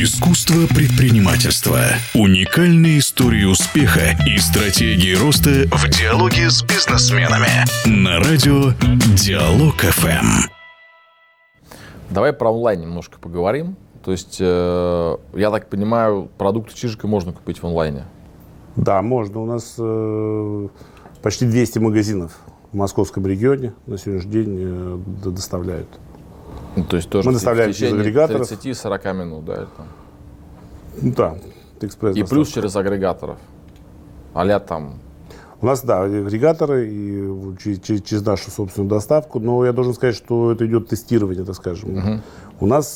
Искусство предпринимательства. Уникальные истории успеха и стратегии роста в диалоге с бизнесменами. На радио Диалог ФМ. Давай про онлайн немножко поговорим. То есть, я так понимаю, продукты Чижика можно купить в онлайне? Да, можно. У нас почти 200 магазинов в московском регионе на сегодняшний день доставляют. Ну, то есть тоже мы доставляем в течение через агрегаторов. 30-40 минут, да? Это? Ну да, экспресс. И плюс через агрегаторов. А-ля там. У нас, да, агрегаторы и через нашу собственную доставку, но я должен сказать, что это идет тестирование, так скажем. У нас,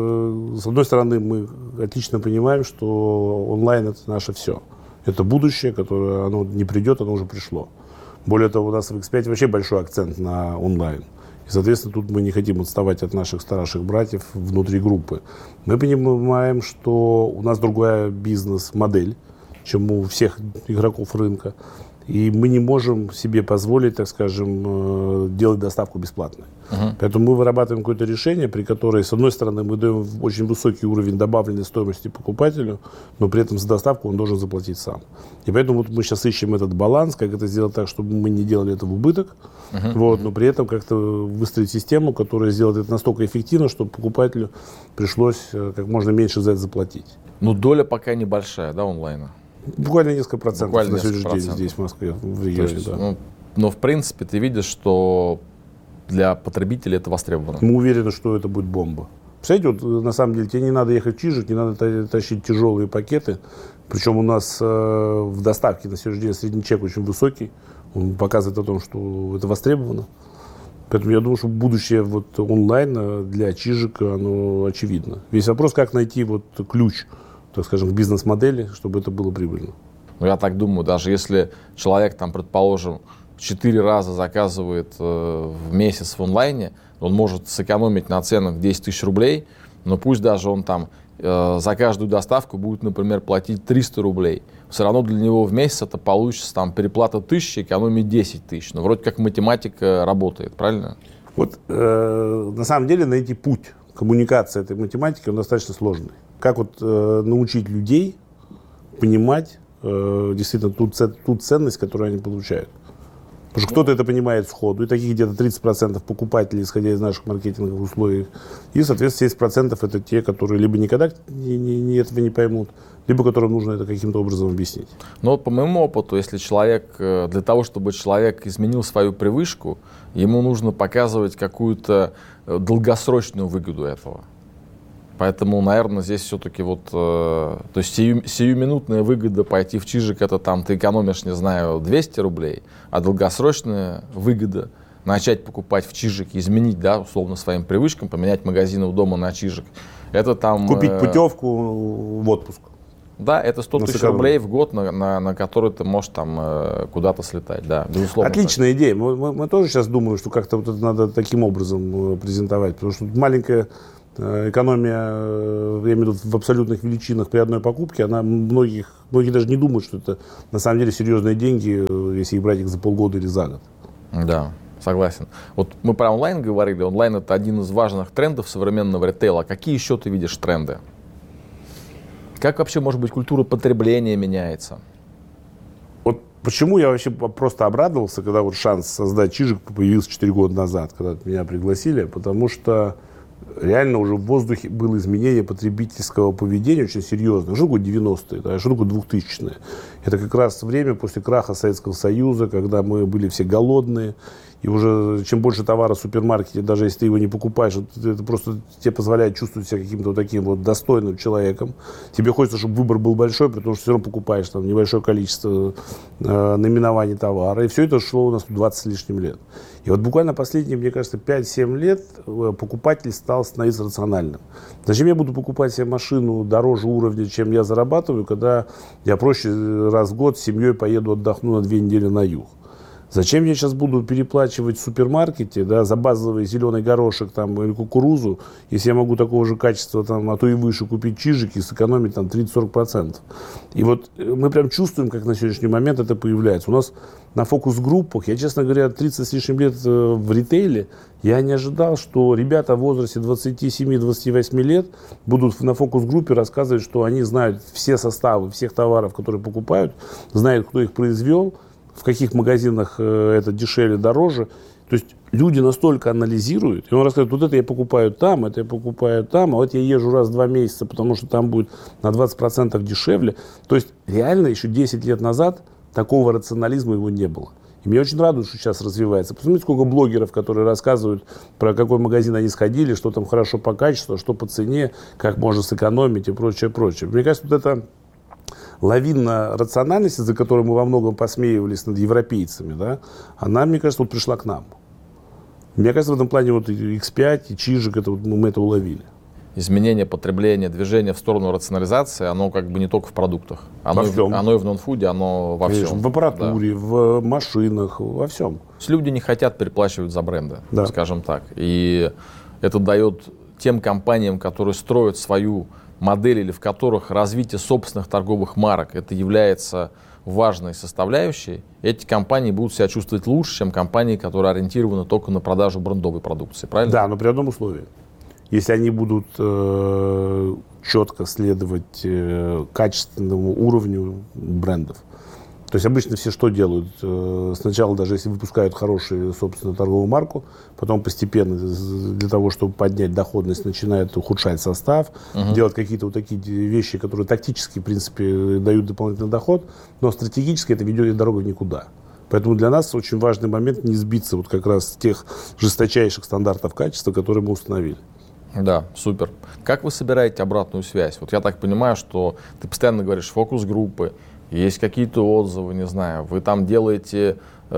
с одной стороны, мы отлично понимаем, что онлайн – это наше все. Это будущее, которое оно не придет, оно уже пришло. Более того, у нас в X5 вообще большой акцент на онлайн. И, соответственно, тут мы не хотим отставать от наших старших братьев внутри группы. Мы понимаем, что у нас другая бизнес-модель, чем у всех игроков рынка. И мы не можем себе позволить, так скажем, делать доставку бесплатной. Поэтому мы вырабатываем какое-то решение, при котором, с одной стороны, мы даем очень высокий уровень добавленной стоимости покупателю, но при этом за доставку он должен заплатить сам. И поэтому вот мы сейчас ищем этот баланс, как это сделать так, чтобы мы не делали это в убыток, но при этом как-то выстроить систему, которая сделает это настолько эффективно, чтобы покупателю пришлось как можно меньше за это заплатить. Ну, доля пока небольшая, да, онлайна? Буквально несколько процентов Буквально на сегодняшний день здесь, в Москве, в регионе. Есть, да. Но, в принципе, ты видишь, что для потребителей это востребовано. Мы уверены, что это будет бомба. Представляете, вот, на самом деле, тебе не надо ехать в Чижик, не надо тащить тяжелые пакеты. Причем у нас в доставке на сегодняшний день средний чек очень высокий. Он показывает о том, что это востребовано. Поэтому я думаю, что будущее вот онлайн для Чижика, оно очевидно. Весь вопрос, как найти вот ключ, так скажем, в бизнес-модели, чтобы это было прибыльно. Ну, я так думаю, даже если человек, там, предположим, 4 раза заказывает в месяц в онлайне, он может сэкономить на ценах 10 тысяч рублей, но пусть даже он там за каждую доставку будет, например, платить 300 рублей. Все равно для него в месяц это получится там, переплата 1000, экономить 10 тысяч. Ну, вроде как математика работает, правильно? Вот на самом деле найти путь коммуникации этой математики, он достаточно сложный. Как вот научить людей понимать действительно ту ценность, которую они получают. Потому что кто-то это понимает сходу, и таких где-то 30% покупателей, исходя из наших маркетинговых условий, и, соответственно, 70% это те, которые либо никогда этого не поймут, либо которым нужно это каким-то образом объяснить. Но вот по моему опыту, если человек, для того, чтобы человек изменил свою привычку, ему нужно показывать какую-то долгосрочную выгоду этого. Поэтому, наверное, здесь все-таки вот, то есть сиюминутная выгода пойти в Чижик, это там ты экономишь, не знаю, 200 рублей, а долгосрочная выгода начать покупать в Чижик, изменить, да, условно, своим привычкам, поменять магазины у дома на Чижик, это там... Купить путевку в отпуск. Да, это 100 тысяч рублей в год, на которые ты можешь там куда-то слетать, да, безусловно. Отличная идея. Мы тоже сейчас думаем, что как-то вот это надо таким образом презентовать, потому что маленькая экономия, я имею в виду в абсолютных величинах при одной покупке, она многие даже не думают, что это на самом деле серьезные деньги, если их брать их за полгода или за год. Да, согласен. Вот мы про онлайн говорили. Онлайн — это один из важных трендов современного ритейла. Какие еще ты видишь тренды? Как вообще, может быть, культура потребления меняется? Вот почему я вообще просто обрадовался, когда вот шанс создать Чижик появился 4 года назад, когда меня пригласили, потому что реально уже в воздухе было изменение потребительского поведения очень серьезное. Что такое 90-е, да, что такое 2000-е? Это как раз время после краха Советского Союза, когда мы были все голодные. И уже чем больше товара в супермаркете, даже если ты его не покупаешь, это просто тебе позволяет чувствовать себя каким-то вот таким вот достойным человеком. Тебе хочется, чтобы выбор был большой, потому что все равно покупаешь там небольшое количество наименований товара. И все это шло у нас 20 с лишним лет. И вот буквально последние, мне кажется, 5-7 лет покупатель стал становиться рациональным. Зачем я буду покупать себе машину дороже уровня, чем я зарабатываю, когда я проще раз в год с семьей поеду отдохну на 2 недели на юг? Зачем я сейчас буду переплачивать в супермаркете, да, за базовый зеленый горошек там, или кукурузу, если я могу такого же качества, там, а то и выше, купить чижики и сэкономить там 30-40%. И вот мы прям чувствуем, как на сегодняшний момент это появляется. У нас на фокус-группах, я, честно говоря, 30 с лишним лет в ритейле, я не ожидал, что ребята в возрасте 27-28 лет будут на фокус-группе рассказывать, что они знают все составы всех товаров, которые покупают, знают, кто их произвел, в каких магазинах это дешевле, дороже. То есть люди настолько анализируют, и он рассказывает, вот это я покупаю там, это я покупаю там, а вот я езжу раз в 2 месяца, потому что там будет на 20% дешевле. То есть реально еще 10 лет назад такого рационализма его не было. И меня очень радует, что сейчас развивается. Посмотрите, сколько блогеров, которые рассказывают, про какой магазин они сходили, что там хорошо по качеству, что по цене, как можно сэкономить и прочее, прочее. Мне кажется, вот это лавина рациональности, за которой мы во многом посмеивались над европейцами, да, она, мне кажется, вот пришла к нам. Мне кажется, в этом плане вот X5 и Чижик, это, вот, мы это уловили. Изменение потребления, движение в сторону рационализации, оно как бы не только в продуктах. Оно и в нон-фуде, оно во всем. В аппаратуре, да. В машинах, во всем. То есть люди не хотят переплачивать за бренды, да. скажем так. И это дает тем компаниям, которые строят свою модель или в которых развитие собственных торговых марок, это является важной составляющей, эти компании будут себя чувствовать лучше, чем компании, которые ориентированы только на продажу брендовой продукции. Правильно? Да, но при одном условии. Если они будут четко следовать качественному уровню брендов. То есть обычно все что делают? Сначала, даже если выпускают хорошую собственную торговую марку, потом постепенно для того, чтобы поднять доходность, начинают ухудшать состав, делать какие-то вот такие вещи, которые тактически, в принципе, дают дополнительный доход, но стратегически это ведет дорогу в никуда. Поэтому для нас очень важный момент не сбиться вот как раз с тех жесточайших стандартов качества, которые мы установили. Да, супер. Как вы собираете обратную связь? Вот я так понимаю, что ты постоянно говоришь фокус-группы, есть какие-то отзывы, не знаю, вы там делаете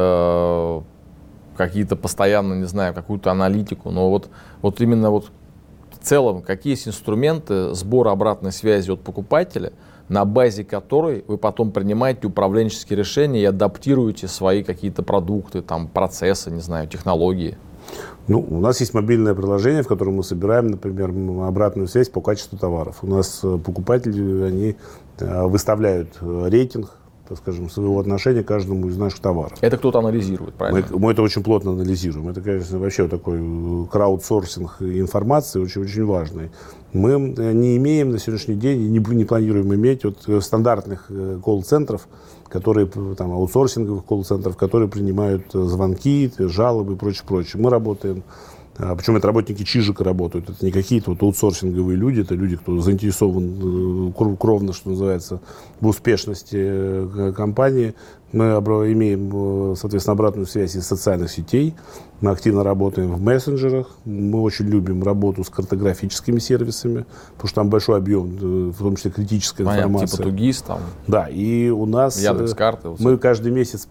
какие-то постоянно, не знаю, какую-то аналитику, но вот именно вот в целом, какие есть инструменты сбора обратной связи от покупателя, на базе которой вы потом принимаете управленческие решения и адаптируете свои какие-то продукты, там, процессы, не знаю, технологии? Ну, у нас есть мобильное приложение, в котором мы собираем, например, обратную связь по качеству товаров. У нас покупатели, они выставляют рейтинг, так скажем, своего отношения к каждому из наших товаров. Это кто-то анализирует, правильно? Мы это очень плотно анализируем. Это, конечно, вообще такой краудсорсинг информации очень-очень важный. Мы не имеем на сегодняшний день и не планируем иметь вот стандартных колл-центров, которые, там, аутсорсинговых колл-центров, которые принимают звонки, жалобы и прочее. Мы работаем, причем это работники Чижика работают, это не какие-то вот аутсорсинговые люди, это люди, кто заинтересован кровно, что называется, в успешности компании. Мы имеем, соответственно, обратную связь из социальных сетей, мы активно работаем в мессенджерах, мы очень любим работу с картографическими сервисами, потому что там большой объем, в том числе критическая информация. Типа Тугис там. Да, и у нас Яндекс.Карты. Мы каждый месяц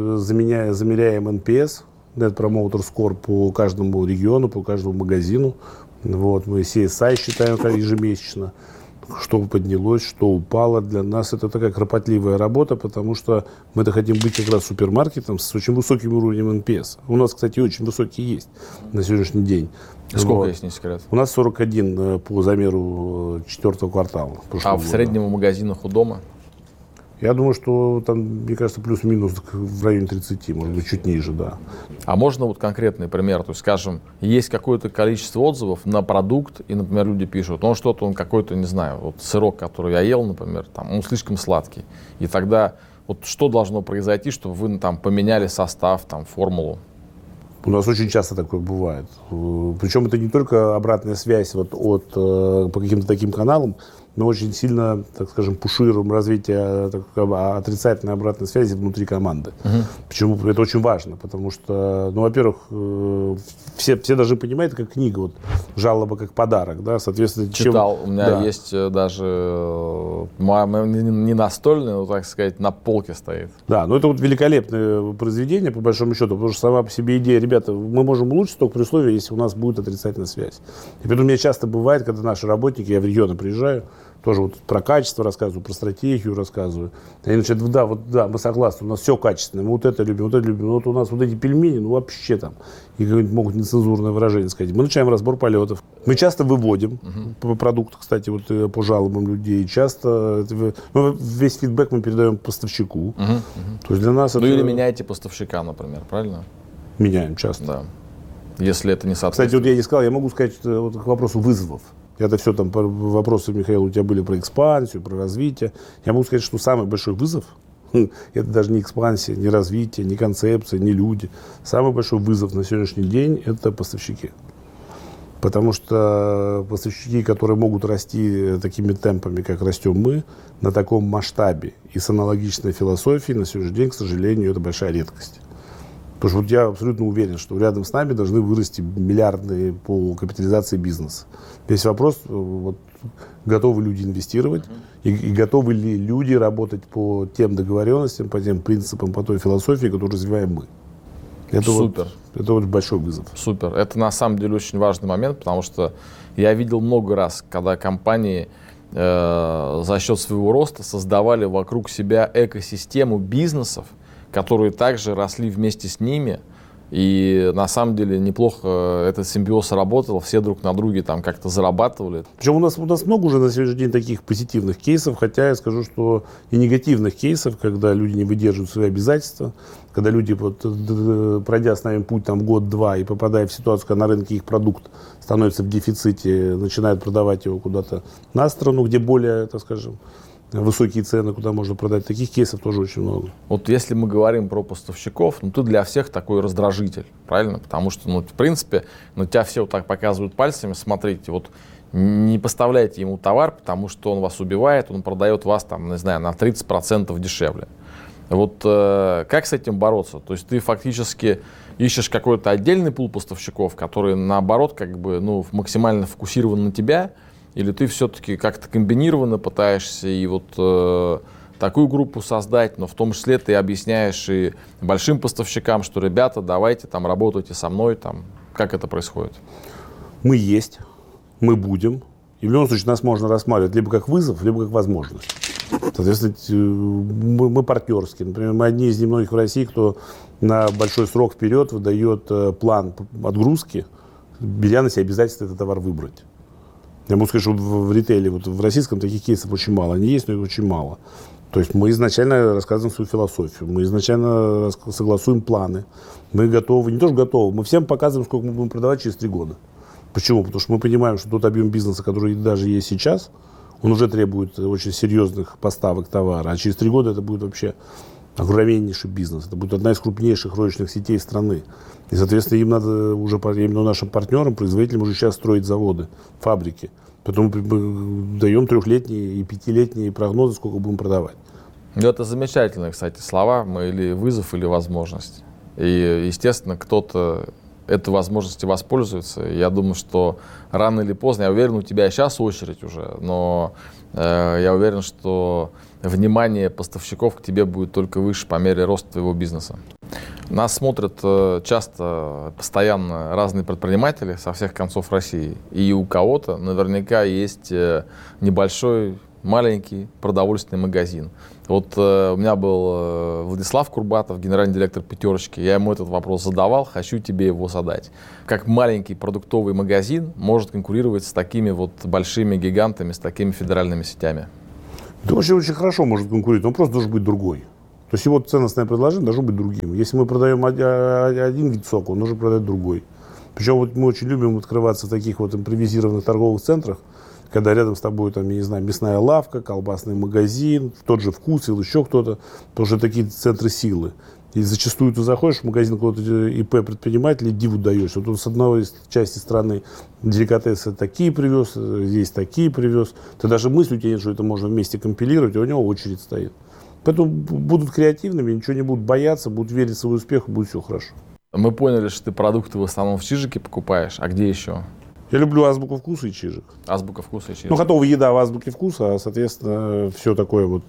замеряем NPS, Net Promoter Score по каждому региону, по каждому магазину. Вот, мы CSI считаем ежемесячно, что поднялось, что упало. Для нас это такая кропотливая работа, потому что мы-то хотим быть как раз супермаркетом с очень высоким уровнем NPS. У нас, кстати, очень высокий есть на сегодняшний день. Сколько есть, не секрет? У нас 41 по замеру 4-го квартала. А в среднем в магазинах у дома? Я думаю, что там, мне кажется, плюс-минус в районе 30, может быть, чуть ниже, да. А можно вот конкретный пример? То есть, скажем, есть какое-то количество отзывов на продукт, и, например, люди пишут, он какой-то, не знаю, вот сырок, который я ел, например, там, он слишком сладкий. И тогда вот что должно произойти, чтобы вы там поменяли состав, там, формулу? У нас очень часто такое бывает. Причем это не только обратная связь вот по каким-то таким каналам, мы очень сильно, так скажем, пушируем развитие отрицательной обратной связи внутри команды. Почему? Это очень важно, потому что, ну, во-первых, все должны понимать, это как книга, вот, жалоба как подарок, да, соответственно. Читал, у меня есть даже не настольный, но, так сказать, на полке стоит. Да, но это вот великолепное произведение, по большому счету, потому что сама по себе идея, ребята, мы можем улучшить только при условии, если у нас будет отрицательная связь. И поэтому у меня часто бывает, когда наши работники, я в регионы приезжаю, тоже вот про качество рассказываю, про стратегию рассказываю. Они начинают, да, мы согласны, у нас все качественно, мы вот это любим. Но вот у нас вот эти пельмени, ну вообще там, и могут нецензурное выражение сказать. Мы начинаем разбор полетов. Мы часто выводим по продукту, кстати, вот по жалобам людей. Часто весь фидбэк мы передаем поставщику. То есть для нас ну или меняете поставщика, например, правильно? Меняем часто. Да. Если это не соответствует. Кстати, вот я не сказал, я могу сказать вот к вопросу вызовов. Это все там вопросы, Михаил, у тебя были про экспансию, про развитие. Я могу сказать, что самый большой вызов, это даже не экспансия, не развитие, не концепция, не люди. Самый большой вызов на сегодняшний день – это поставщики. Потому что поставщики, которые могут расти такими темпами, как растем мы, на таком масштабе и с аналогичной философией, на сегодняшний день, к сожалению, это большая редкость. Потому что вот я абсолютно уверен, что рядом с нами должны вырасти миллиарды по капитализации бизнеса. Весь вопрос, вот, готовы люди инвестировать, и готовы ли люди работать по тем договоренностям, по тем принципам, по той философии, которую развиваем мы. Это Супер. Это вот большой вызов. Супер. Это на самом деле очень важный момент, потому что я видел много раз, когда компании за счет своего роста создавали вокруг себя экосистему бизнесов, которые также росли вместе с ними. И на самом деле неплохо этот симбиоз работал, все друг на друге там как-то зарабатывали. Причем у нас много уже на сегодняшний день таких позитивных кейсов, хотя я скажу, что и негативных кейсов, когда люди не выдерживают свои обязательства, когда люди, вот, пройдя с нами путь там, год-два и попадая в ситуацию, когда на рынке их продукт становится в дефиците, начинают продавать его куда-то на страну, где более, так скажем, высокие цены, куда можно продать. Таких кейсов тоже очень много. Вот если мы говорим про поставщиков, ну ты для всех такой раздражитель, правильно? Потому что, ну, в принципе, на тебя все вот так показывают пальцами, смотрите, вот не поставляйте ему товар, потому что он вас убивает, он продает вас там, не знаю, на 30% дешевле. Вот как с этим бороться? То есть ты фактически ищешь какой-то отдельный пул поставщиков, которые наоборот как бы, ну, максимально фокусированы на тебя, или ты все-таки как-то комбинированно пытаешься и вот такую группу создать, но в том числе ты объясняешь и большим поставщикам, что, ребята, давайте там работайте со мной, там, как это происходит? Мы есть, мы будем, и в любом случае нас можно рассматривать либо как вызов, либо как возможность. Соответственно, мы партнерские. Например, мы одни из немногих в России, кто на большой срок вперед выдает план отгрузки, беря на себя обязательство этот товар выбрать. Я могу сказать, что в ритейле, вот в российском таких кейсов очень мало. Они есть, но их очень мало. То есть мы изначально рассказываем свою философию, мы изначально согласуем планы. Мы готовы, не то что готовы, мы всем показываем, сколько мы будем продавать через 3 года. Почему? Потому что мы понимаем, что тот объем бизнеса, который даже есть сейчас, он уже требует очень серьезных поставок товара. А через 3 года это будет вообще огромнейший бизнес. Это будет одна из крупнейших розничных сетей страны. И, соответственно, им надо уже, именно нашим партнерам, производителям уже сейчас строить заводы, фабрики. Поэтому мы даем 3-летние и 5-летние прогнозы, сколько будем продавать. Это замечательные, кстати, слова, или вызов, или возможность. И, естественно, кто-то этой возможностью воспользуется. Я думаю, что рано или поздно, я уверен, у тебя сейчас очередь уже, но я уверен, что внимание поставщиков к тебе будет только выше по мере роста твоего бизнеса. Нас смотрят часто, постоянно разные предприниматели со всех концов России. И у кого-то наверняка есть небольшой, маленький продовольственный магазин. Вот у меня был Владислав Курбатов, генеральный директор «Пятерочки». Я ему этот вопрос задавал, хочу тебе его задать. Как маленький продуктовый магазин может конкурировать с такими вот большими гигантами, с такими федеральными сетями? Это очень хорошо может конкурировать, он просто должен быть другой. То есть его ценностное предложение должно быть другим. Если мы продаем один вид сока, он должен продать другой. Причем вот мы очень любим открываться в таких вот импровизированных торговых центрах, когда рядом с тобой, там, я не знаю, мясная лавка, колбасный магазин, тот же вкус или еще кто-то, потому что такие центры силы. И зачастую ты заходишь в магазин какого-то ИП предпринимателя и диву даешься. Вот он с одной части страны деликатесы такие привез, здесь такие привез. Ты даже мысли у тебя нет, что это можно вместе компилировать, а у него очередь стоит. Поэтому будут креативными, ничего не будут бояться, будут верить в свой успех, и будет все хорошо. Мы поняли, что ты продукты в основном в Чижике покупаешь, а где еще? Я люблю азбуку вкуса и Чижик. Азбука вкуса и Чижик. Ну, готовая еда в азбуке вкуса, а, соответственно, все такое вот,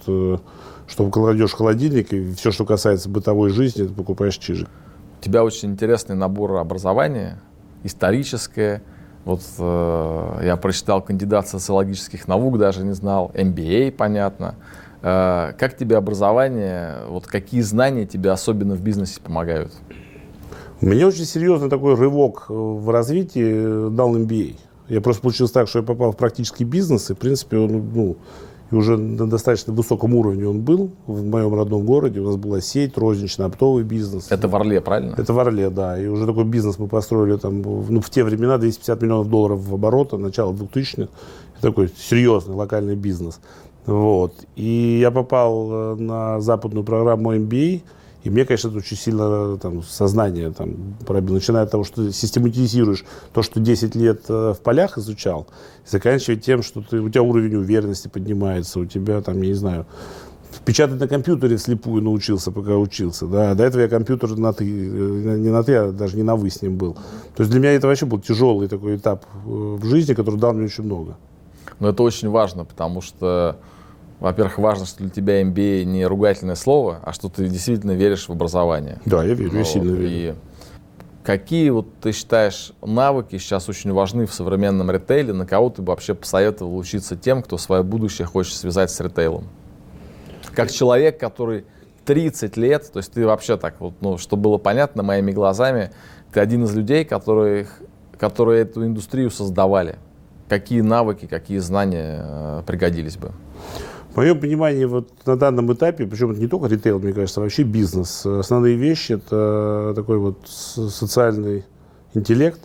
что кладешь в холодильник, и все, что касается бытовой жизни, ты покупаешь Чижик. У тебя очень интересный набор образования, историческое, Вот я прочитал кандидат социологических наук, даже не знал, MBA, понятно. Как тебе образование, вот какие знания тебе особенно в бизнесе помогают? У меня очень серьезный такой рывок в развитии дал MBA. Я просто получилось так, что я попал в практический бизнес, и, в принципе, он, и уже на достаточно высоком уровне он был в моем родном городе. У нас была сеть, рознично-оптовый бизнес. Это в Орле, правильно? Это в Орле, да. И уже такой бизнес мы построили там, в те времена $250 миллионов в оборота, начало 2000-х. Это такой серьезный локальный бизнес. Вот. И я попал на западную программу MBA. И мне, конечно, это очень сильно сознание пробило. Начиная от того, что систематизируешь то, что 10 лет в полях изучал, и заканчивая тем, что у тебя уровень уверенности поднимается, у тебя, я не знаю, печатать на компьютере вслепую научился, пока учился. Да? До этого я компьютер не на ты, а даже не на вы с ним был. То есть для меня это вообще был тяжелый такой этап в жизни, который дал мне очень много. Но это очень важно, потому что, во-первых, важно, что для тебя MBA не ругательное слово, а что ты действительно веришь в образование. Да, я верю, я сильно верю. И какие, ты считаешь, навыки сейчас очень важны в современном ритейле? На кого ты бы вообще посоветовал учиться тем, кто свое будущее хочет связать с ритейлом? Как человек, который 30 лет, то есть ты вообще так, чтобы было понятно моими глазами, ты один из людей, которые эту индустрию создавали. Какие навыки, какие знания пригодились бы? В моем понимании, на данном этапе, причем это не только ритейл, мне кажется, а вообще бизнес, основные вещи – это такой социальный интеллект,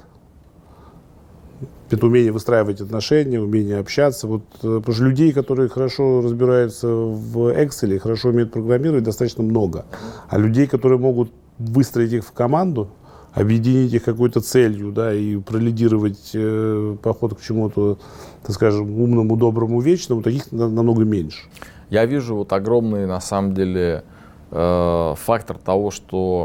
это умение выстраивать отношения, умение общаться. Потому что людей, которые хорошо разбираются в Excel, хорошо умеют программировать, достаточно много. А людей, которые могут выстроить их в команду, объединить их какой-то целью, да, и пролидировать поход к чему-то, так скажем, умному, доброму, вечному, таких намного меньше. Я вижу огромный, на самом деле, фактор того, что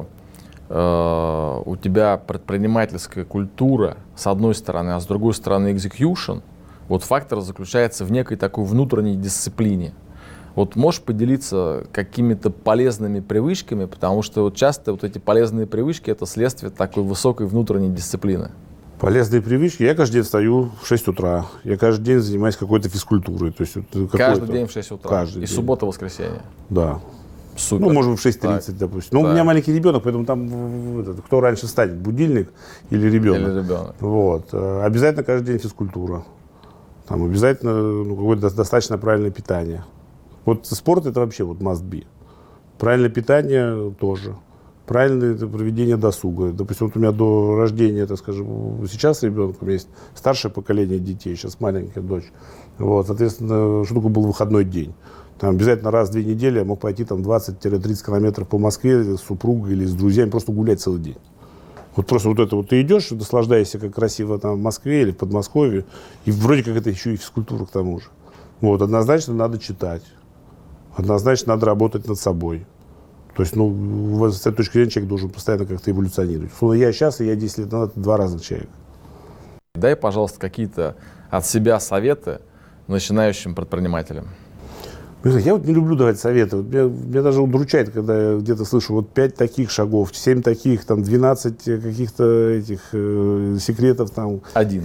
у тебя предпринимательская культура, с одной стороны, а с другой стороны execution. Фактор заключается в некой такой внутренней дисциплине. Можешь поделиться какими-то полезными привычками, потому что часто эти полезные привычки – это следствие такой высокой внутренней дисциплины. Полезные привычки. Я каждый день встаю в 6 утра. Я каждый день занимаюсь какой-то физкультурой. То есть каждый день в 6 утра? Каждый и день. Суббота, воскресенье? Да. Супер. Может быть, в 6:30, допустим. У меня маленький ребенок, поэтому кто раньше встанет, будильник или ребенок? Обязательно каждый день физкультура. Обязательно какое-то достаточно правильное питание. Спорт это вообще must be. Правильное питание тоже. Правильное проведение досуга. Допустим, у меня до рождения, так скажем, сейчас ребенок, у меня есть старшее поколение детей, сейчас маленькая дочь. Соответственно, что такое был выходной день? Обязательно раз в 2 недели я мог пойти 20-30 километров по Москве с супругой или с друзьями, просто гулять целый день. Просто ты идешь, наслаждаешься, как красиво в Москве или в Подмосковье, и вроде как это еще и физкультура к тому же. Однозначно надо читать. Однозначно надо работать над собой. То есть, с этой точки зрения человек должен постоянно как-то эволюционировать. Я сейчас, и я 10 лет назад 2 разных человека. Дай, пожалуйста, какие-то от себя советы начинающим предпринимателям. Я не люблю давать советы. Меня даже удручает, когда я где-то слышу 5 таких шагов, 7 таких, 12 каких-то этих секретов. 1.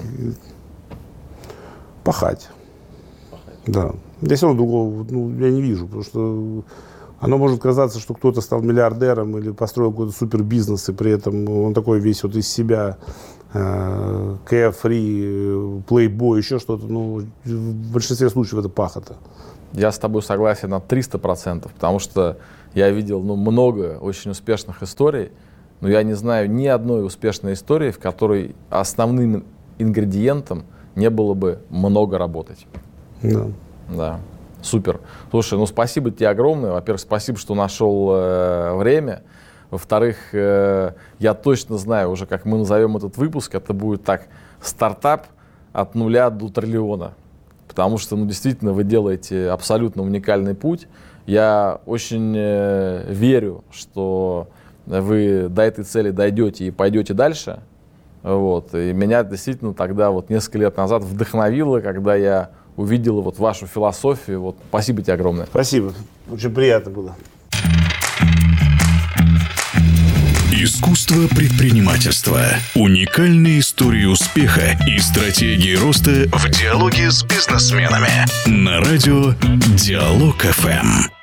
Пахать. Да. Я все равно другого я не вижу, потому что оно может казаться, что кто-то стал миллиардером или построил какой-то супербизнес, и при этом он такой весь из себя carefree, playboy, еще что-то. В большинстве случаев это пахота. Я с тобой согласен на 300%, потому что я видел много очень успешных историй, но я не знаю ни одной успешной истории, в которой основным ингредиентом не было бы много работать. Да. Да, супер. Слушай, спасибо тебе огромное. Во-первых, спасибо, что нашел время. Во-вторых, я точно знаю уже, как мы назовем этот выпуск. Это будет стартап от 0 до триллиона. Потому что, действительно, вы делаете абсолютно уникальный путь. Я очень верю, что вы до этой цели дойдете и пойдете дальше. И меня действительно тогда несколько лет назад вдохновило, когда я увидел вашу философию. Спасибо тебе огромное. Спасибо. Очень приятно было. Искусство предпринимательства. Уникальные истории успеха и стратегии роста в диалоге с бизнесменами. На радио Диалог ФМ.